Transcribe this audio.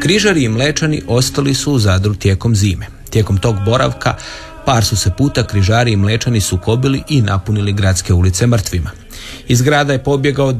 Križari i Mlečani ostali su u Zadru tijekom zime. Tijekom tog boravka par su se puta križari i Mlečani sukobili i napunili gradske ulice mrtvima. Iz grada je pobjegao